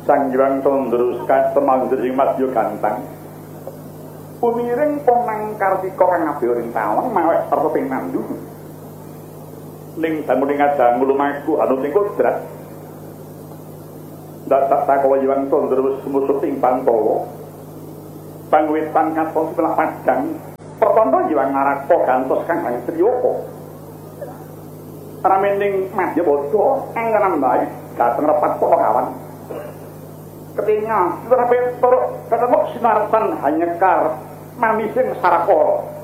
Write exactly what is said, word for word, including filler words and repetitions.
Sang Hyang Candra kasemangger sing madya gantang. Pumiring Ponang Kartika kang abya ring tawang mawek terus ping nandu. Ning damune ngadang lumaku anu sing kodrat. Dadak takowa Hyang Candra wis musut ing Pantala. Pangwetan katon sebelah padang. Pertanda Hyang Naraka gantos kang Hyang Triyaka. Ramening madya bodho anggenan bae dateng repat kawan. Ketinggal, tetapi turut ketemu sinarsan hanya kar manising sarakara.